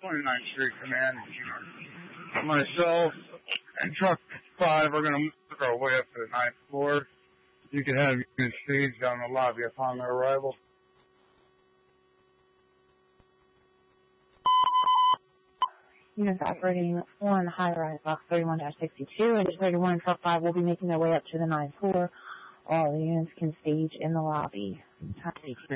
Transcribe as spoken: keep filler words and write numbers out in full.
twenty-ninth Street Command. Myself and Truck five are going to make our way up to the ninth floor. You can have your stage down the lobby upon their arrival. Units operating one high-rise box thirty-one dash sixty-two and thirty-one and Truck five will be making their way up to the ninth floor. All the units can stage in the lobby.